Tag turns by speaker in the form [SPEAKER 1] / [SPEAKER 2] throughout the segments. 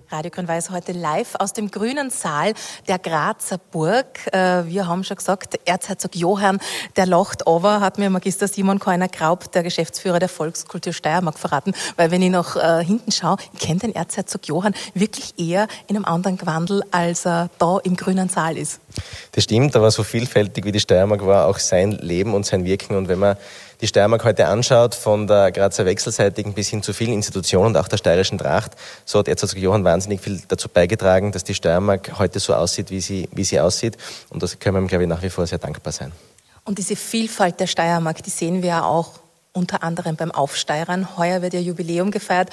[SPEAKER 1] Radio Grün-Weiß heute live aus dem grünen Saal der Grazer Burg. Wir haben schon gesagt, Erzherzog Johann, der lacht over, hat mir Magister Simon Keuner-Graup, der Geschäftsführer der Volkskultur Steiermark, verraten. Weil wenn ich nach hinten schaue, ich kenne den Erzherzog Johann wirklich eher in einem anderen Gewandel, als er da im grünen Saal ist.
[SPEAKER 2] Das stimmt, aber so vielfältig wie die Steiermark war auch sein Leben und sein Wirken. Und wenn man die Steiermark heute anschaut, von der Grazer Wechselseitigen bis hin zu vielen Institutionen und auch der steirischen Tracht, so hat Erzherzog Johann wahnsinnig viel dazu beigetragen, dass die Steiermark heute so aussieht, wie sie aussieht. Und das können wir ihm, glaube ich, nach wie vor sehr dankbar sein. Und
[SPEAKER 1] diese Vielfalt der Steiermark, die sehen wir ja auch unter anderem beim Aufsteirern. Heuer wird ja Jubiläum gefeiert,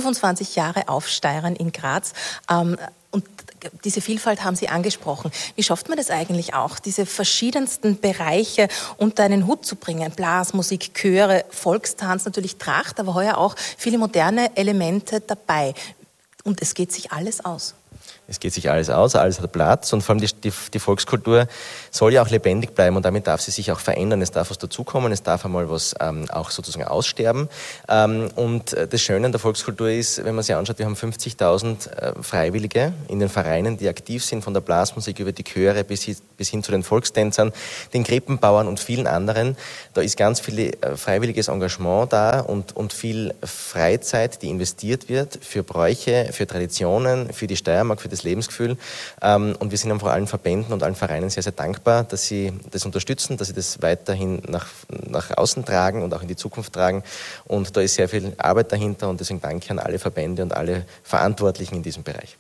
[SPEAKER 1] 25 Jahre Aufsteirern in Graz. Und diese Vielfalt haben Sie angesprochen. Wie schafft man das eigentlich auch, diese verschiedensten Bereiche unter einen Hut zu bringen? Blasmusik, Chöre, Volkstanz, natürlich Tracht, aber heuer auch viele moderne Elemente dabei. Und es geht sich alles aus.
[SPEAKER 2] Es geht sich alles aus, alles hat Platz und vor allem die Volkskultur soll ja auch lebendig bleiben und damit darf sie sich auch verändern. Es darf was dazukommen, es darf einmal was auch sozusagen aussterben. Und das Schöne an der Volkskultur ist, wenn man sich anschaut, wir haben 50.000 Freiwillige in den Vereinen, die aktiv sind, von der Blasmusik über die Chöre bis hin zu den Volkstänzern, den Krippenbauern und vielen anderen. Da ist ganz viel freiwilliges Engagement da und viel Freizeit, die investiert wird für Bräuche, für Traditionen, für die Steiermark, für das Lebensgefühl. Und wir sind einfach allen Verbänden und allen Vereinen sehr, sehr dankbar, dass sie das unterstützen, dass sie das weiterhin nach außen tragen und auch in die Zukunft tragen. Und da ist sehr viel Arbeit dahinter und deswegen danke an alle Verbände und alle Verantwortlichen in diesem Bereich.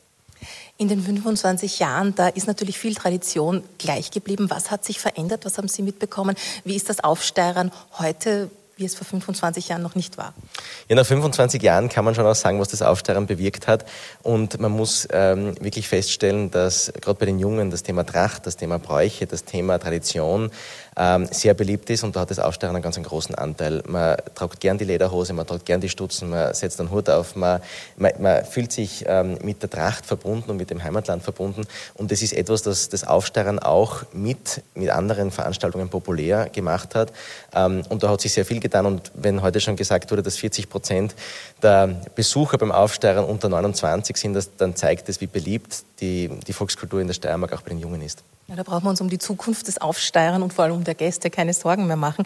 [SPEAKER 1] In den 25 Jahren, da ist natürlich viel Tradition gleich geblieben. Was hat sich verändert? Was haben Sie mitbekommen? Wie ist das Aufsteirern heute, wie es vor 25 Jahren noch nicht war?
[SPEAKER 2] Ja, nach 25 Jahren kann man schon auch sagen, was das Aufsteirern bewirkt hat. Und man muss wirklich feststellen, dass gerade bei den Jungen das Thema Tracht, das Thema Bräuche, das Thema Tradition sehr beliebt ist. Und da hat das Aufsteirern einen ganz großen Anteil. Man tragt gern die Lederhose, man tragt gern die Stutzen, man setzt einen Hut auf, man fühlt sich mit der Tracht verbunden und mit dem Heimatland verbunden. Und das ist etwas, das das Aufsteirern auch mit anderen Veranstaltungen populär gemacht hat. Und da hat sich sehr viel getan. Und wenn heute schon gesagt wurde, dass 40% der Besucher beim Aufsteirern unter 29 sind, dann zeigt es, wie beliebt die Volkskultur in der Steiermark auch bei den Jungen ist.
[SPEAKER 1] Ja, da brauchen wir uns um die Zukunft des Aufsteirern und vor allem um der Gäste keine Sorgen mehr machen.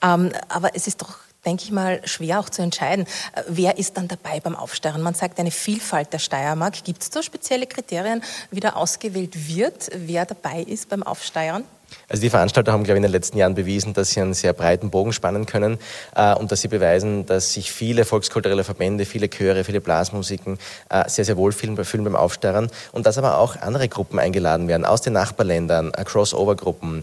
[SPEAKER 1] Aber es ist doch, denke ich mal, schwer auch zu entscheiden, wer ist dann dabei beim Aufsteirern. Man sagt, eine Vielfalt der Steiermark. Gibt es da spezielle Kriterien, wie da ausgewählt wird, wer dabei ist beim Aufsteirern?
[SPEAKER 2] Also die Veranstalter haben, glaube ich, in den letzten Jahren bewiesen, dass sie einen sehr breiten Bogen spannen können und dass sie beweisen, dass sich viele volkskulturelle Verbände, viele Chöre, viele Blasmusiken sehr, sehr wohl fühlen beim Aufsteirern und dass aber auch andere Gruppen eingeladen werden, aus den Nachbarländern, Crossover-Gruppen,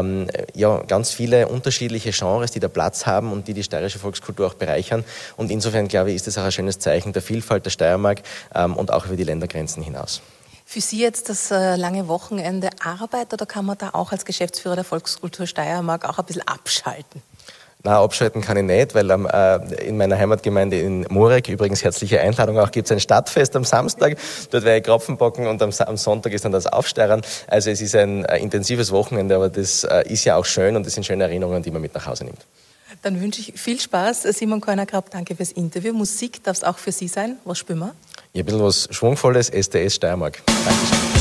[SPEAKER 2] ja, ganz viele unterschiedliche Genres, die da Platz haben und die steirische Volkskultur auch bereichern. Und insofern, glaube ich, ist das auch ein schönes Zeichen der Vielfalt der Steiermark und auch über die Ländergrenzen hinaus.
[SPEAKER 1] Für Sie jetzt das lange Wochenende Arbeit oder kann man da auch als Geschäftsführer der Volkskultur Steiermark auch ein bisschen abschalten?
[SPEAKER 2] Nein, abschalten kann ich nicht, weil in meiner Heimatgemeinde in Murek, übrigens herzliche Einladung auch, gibt es ein Stadtfest am Samstag. Dort werde ich Krapfen backen und am Sonntag ist dann das Aufsteirern. Also es ist ein intensives Wochenende, aber das ist ja auch schön und das sind schöne Erinnerungen, die man mit nach Hause nimmt.
[SPEAKER 1] Dann wünsche ich viel Spaß. Simon Keuner-Graup, danke fürs Interview. Musik darf es auch für Sie sein. Was spielen wir?
[SPEAKER 2] Ja, ein bisschen was Schwungvolles, STS Steiermark. Dankeschön.